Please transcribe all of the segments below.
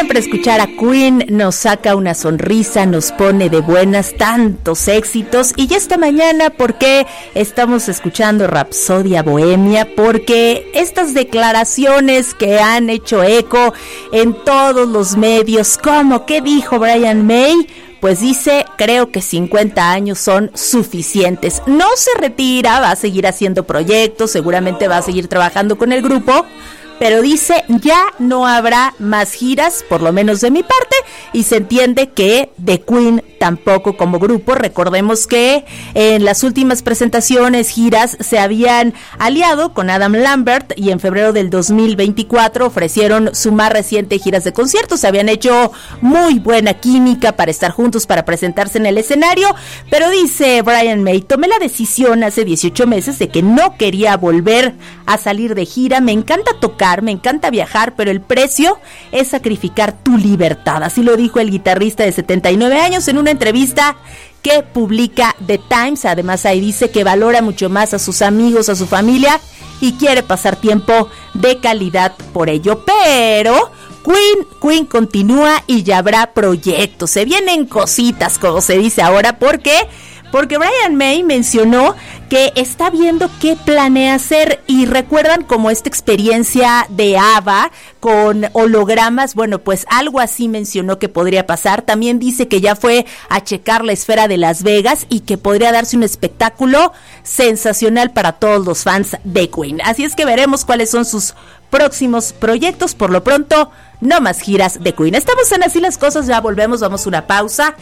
siempre escuchar a Queen nos saca una sonrisa, nos pone de buenas, tantos éxitos. Y ya esta mañana, ¿por qué estamos escuchando Rapsodia Bohemia? Porque estas declaraciones que han hecho eco en todos los medios, como ¿qué dijo Brian May? Pues dice, creo que 50 años son suficientes. No se retira, va a seguir haciendo proyectos, seguramente va a seguir trabajando con el grupo, pero dice, ya no habrá más giras, por lo menos de mi parte, y se entiende que The Queen tampoco como grupo. Recordemos que en las últimas presentaciones, giras, se habían aliado con Adam Lambert y en febrero del 2024 ofrecieron su más reciente giras de conciertos. Se habían hecho muy buena química para estar juntos, para presentarse en el escenario, pero dice Brian May, tomé la decisión hace 18 meses de que no quería volver a salir de gira. Me encanta tocar, me encanta viajar, pero el precio es sacrificar tu libertad. Así lo dijo el guitarrista de 79 años en una entrevista que publica The Times. Además ahí dice que valora mucho más a sus amigos, a su familia y quiere pasar tiempo de calidad por ello. Pero Queen continúa y ya habrá proyectos, se vienen cositas, como se dice ahora. ¿Por qué? Porque Brian May mencionó que está viendo qué planea hacer, y recuerdan como esta experiencia de ABBA con hologramas. Bueno, pues algo así mencionó que podría pasar. También dice que ya fue a checar la esfera de Las Vegas y que podría darse un espectáculo sensacional para todos los fans de Queen. Así es que veremos cuáles son sus próximos proyectos. Por lo pronto, no más giras de Queen. Estamos en Así las Cosas, ya volvemos, vamos a una pausa.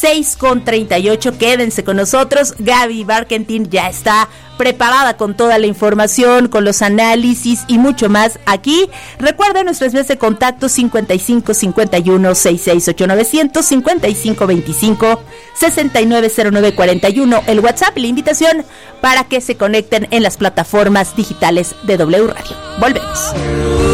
6:38, quédense con nosotros. Gaby Barkentin ya está preparada con toda la información, con los análisis y mucho más aquí. Recuerden nuestras vías de contacto: 55 51 668 900, 55 25 6909 41, el WhatsApp y la invitación para que se conecten en las plataformas digitales de W Radio. Volvemos.